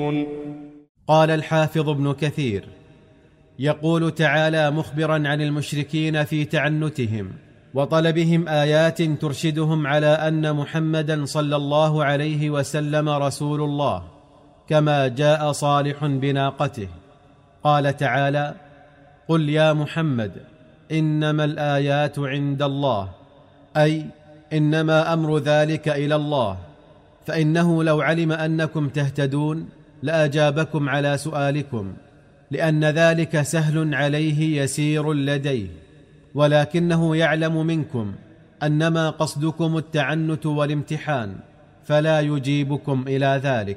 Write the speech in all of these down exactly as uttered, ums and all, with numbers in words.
قال الحافظ ابن كثير: يقول تعالى مخبرا عن المشركين في تعنتهم وطلبهم آيات ترشدهم على أن محمدا صلى الله عليه وسلم رسول الله، كما جاء صالح بناقته. قال تعالى: قل يا محمد إنما الآيات عند الله، أي إنما أمر ذلك إلى الله، فإنه لو علم أنكم تهتدون لأجابكم على سؤالكم، لأن ذلك سهل عليه يسير لديه، ولكنه يعلم منكم أنما قصدكم التعنت والامتحان، فلا يجيبكم إلى ذلك.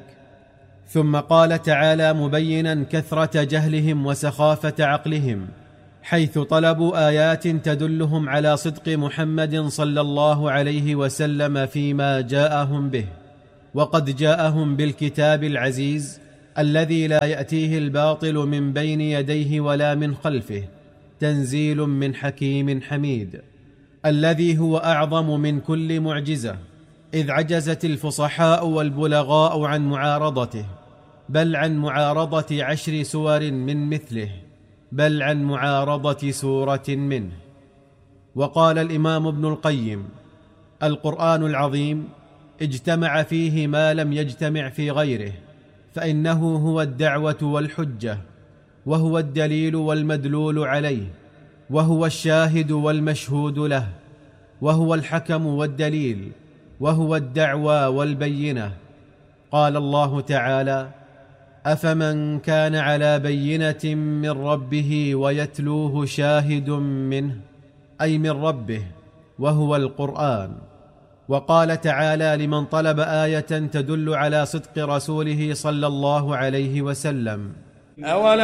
ثم قال تعالى مبينا كثرة جهلهم وسخافة عقلهم، حيث طلبوا آيات تدلهم على صدق محمد صلى الله عليه وسلم فيما جاءهم به، وقد جاءهم بالكتاب العزيز الذي لا يأتيه الباطل من بين يديه ولا من خلفه، تنزيل من حكيم حميد، الذي هو أعظم من كل معجزة، إذ عجزت الفصحاء والبلغاء عن معارضته، بل عن معارضة عشر سور من مثله، بل عن معارضة سورة منه. وقال الإمام ابن القيم: القرآن العظيم اجتمع فيه ما لم يجتمع في غيره، فإنه هو الدعوة والحجة، وهو الدليل والمدلول عليه، وهو الشاهد والمشهود له، وهو الحكم والدليل، وهو الدعوى والبينة. قال الله تعالى: أفمن كان على بينة من ربه ويتلوه شاهد منه، أي من ربه، وهو القرآن. وقال تعالى لمن طلب آية تدل على صدق رسوله صلى الله عليه وسلم: أولم